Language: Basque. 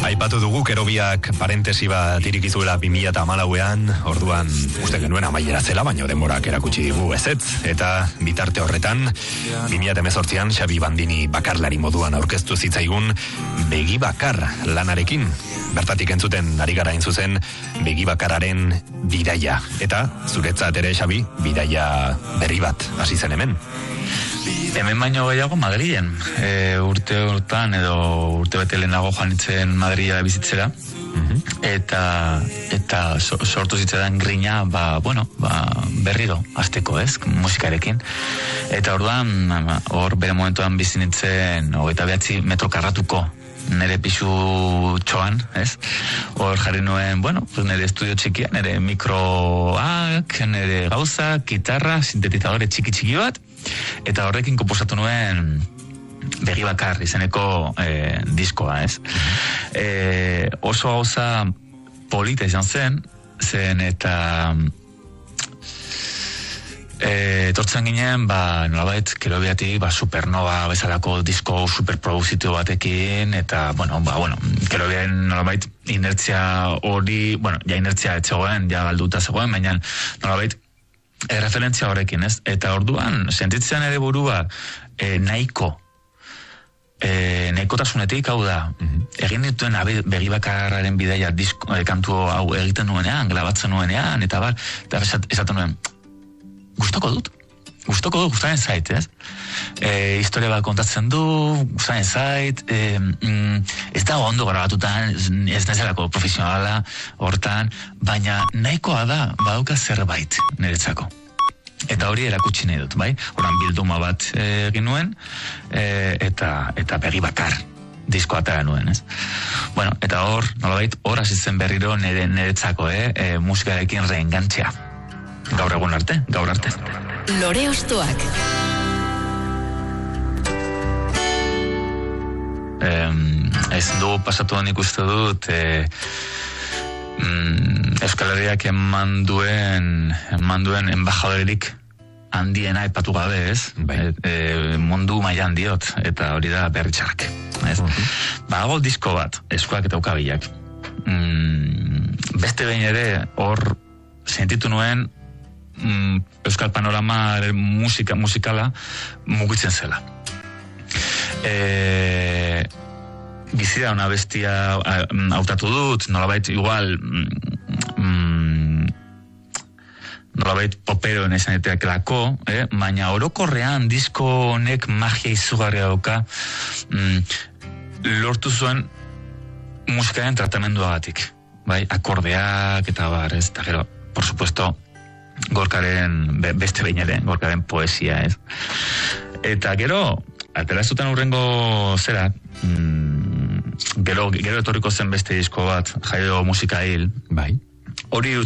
Aipatu dugu Kerobiak parentesi bat irikizuela 2014an, orduan uste genuen amaiera zela, baina denborak erakutsi digu ezetz, eta bitarte horretan 2018an Xabi Bandini bakarlari moduan aurkeztu zitzaigun Begi Bakar lanarekin. Bertatik entzuten ari gara zuzen Begi Bakarraren bidaia, eta zuretzat ere Xabi, bidaia berri bat hasi zen hemen. Hemen baino gehiago Madrilen, urte hortan edo urte bete lehenago joan nintzen Madrila bizitzera, eta sortu zitzaidan grina, berriro, hasteko ez, musikarekin. Eta orduan, hor bere momentuan bizi nintzen 29 metro karratuko nire pisu txoan, ez? Hor jarri nuen, nire estudio txikia, nire mikroak, nire gauzak, gitarra, sintetizadore txiki bat, eta horrekin komposatu nuen Begi Bakar izeneko diskoa, ez? Oso gauza polita izan zen eta etortzen ginen, nolabait, Kerobiatik, supernova bezalako disko superproduzitu batekin, eta, Kerobiaren nolabait inertzia hori, inertzia etzegoen, galduta zegoen, baina nolabait referentzia horrekin, ez? Eta orduan, sentitzen ere burua nahikotasunetik, hau da, egin dituen Begi Bakarraren bidaia kantu hau egiten nuenean, grabatzen nuenean, eta esaten nuen, gustoko dut, gustaren zait, ez? Historia bat kontatzen du, gustaren zait, ez da ondo grabatutan, ez nazelako profesionala hortan, baina nahikoa da, badauka zerbait niretzako. Eta hori erakutsi nahi dut, bai? Horan bilduma bat egin nuen, eta Begi Bakar diskoa atara nuen, ez? Eta nolabait, hor hasi zen berriro niretzako, musikarekin reengantzea. Gaur arte. Lore Ostoak. Ez du pasatu nik uste dut Euskal Herriak eman duen enbajadorerik handiena aipatu gabe, ez? Mundu mailan diot, eta hori da Berritxarrak, ez? Badago disko bat, eskuak eta ukabilak. Beste behin ere hor sentitu nuen Euskal Panorama musikala mugitzen zela. Bizira una bestia hautatu dut, nolabait igual nolabait poperoen esaneteak lako, baina orokorrean disko honek magia izugarria dauka, lortu zuen musikaren tratamenduagatik, bai, akordeak eta bar, ez, eta gero, por supuesto, Gorkaren, beste behin ere, Gorkaren poesia, ez? Eta gero, atera ez duten urrengo zera, gero etorriko zen beste disko bat, Jaio Musika Hil, bai. Hori